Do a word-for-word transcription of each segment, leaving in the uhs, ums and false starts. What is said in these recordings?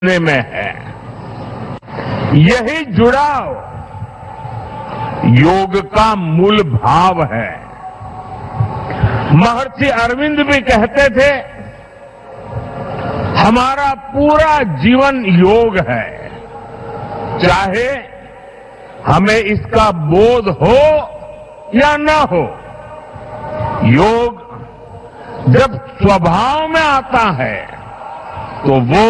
में है। यही जुड़ाव योग का मूल भाव है। महर्षि अरविंद भी कहते थे, हमारा पूरा जीवन योग है, चाहे हमें इसका बोध हो या न हो। योग जब स्वभाव में आता है तो वो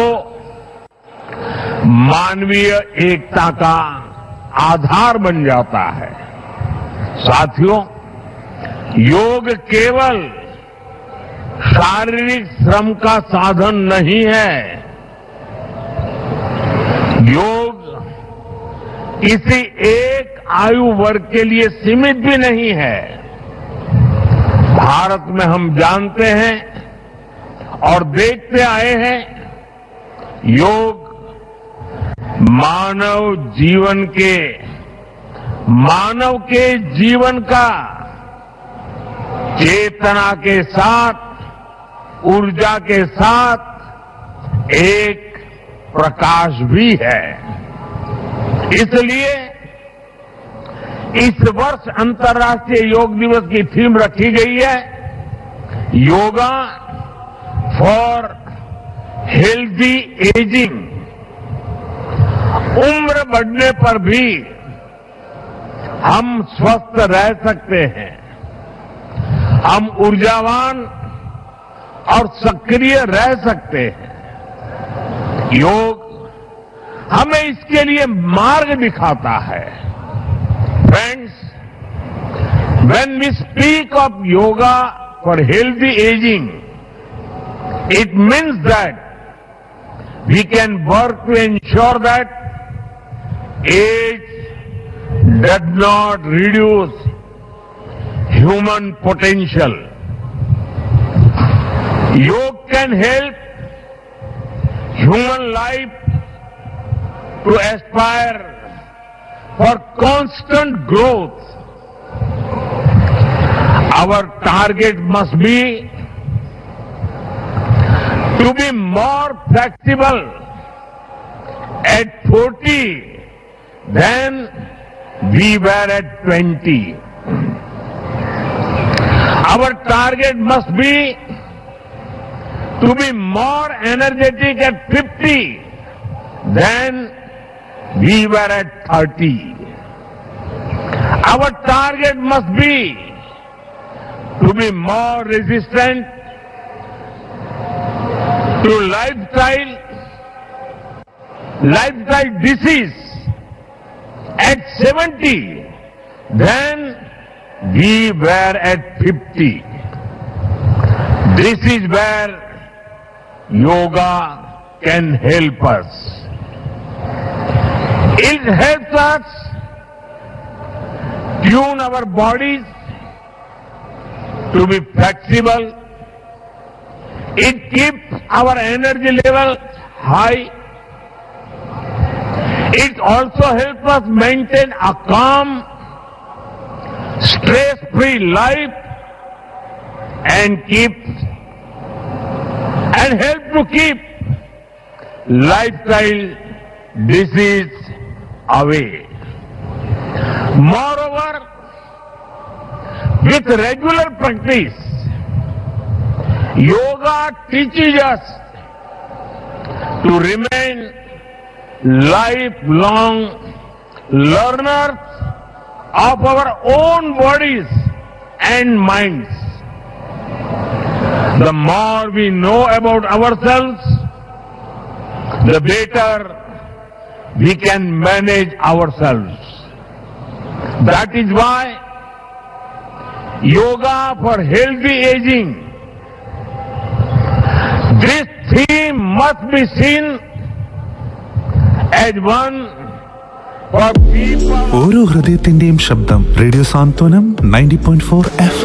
मानवीय एकता का आधार बन जाता है। साथियों, योग केवल शारीरिक श्रम का साधन नहीं है। योग किसी एक आयु वर्ग के लिए सीमित भी नहीं है। भारत में हम जानते हैं और देखते आए हैं, योग मानव जीवन के मानव के जीवन का चेतना के साथ, ऊर्जा के साथ एक प्रकाश भी है। इसलिए इस वर्ष अंतर्राष्ट्रीय योग दिवस की थीम रखी गई है, योगा फॉर हेल्दी एजिंग। उम्र बढ़ने पर भी हम स्वस्थ रह सकते हैं, हम ऊर्जावान और सक्रिय रह सकते हैं। योग हमें इसके लिए मार्ग दिखाता है। Friends, when we speak of yoga for healthy aging, it means that we can work to ensure that age does not reduce human potential. Yoga can help human life to aspire for constant growth. Our target must be to be more flexible at forty than we were at twenty. Our target must be to be more energetic at fifty than we were at thirty. Our target must be to be more resistant to lifestyle, lifestyle disease at seventy than we were at fifty. This is where yoga can help us. It helps us tune our bodies to be flexible. It keeps our energy level high. It also helps us maintain a calm, stress-free life and keep and help to keep lifestyle disease away. Moreover, with regular practice, yoga teaches us to remain lifelong learners of our own bodies and minds. The more we know about ourselves, the better we can manage ourselves. That is why yoga for healthy aging, this theme must be seen as one for people. ഓരോ ഹൃദയത്തിന്റെയും ശബ്ദം radio സാന്ത്വനം ninety point four F